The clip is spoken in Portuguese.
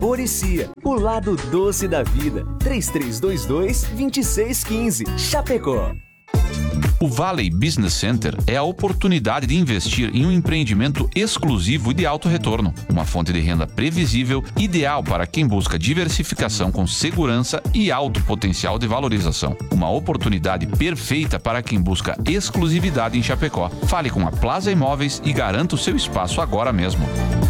Oricia, o lado doce da vida. 3322-2615, Chapecó. O Valley Business Center é a oportunidade de investir em um empreendimento exclusivo e de alto retorno. Uma fonte de renda previsível, ideal para quem busca diversificação com segurança e alto potencial de valorização. Uma oportunidade perfeita para quem busca exclusividade em Chapecó. Fale com a Plaza Imóveis e garanta o seu espaço agora mesmo.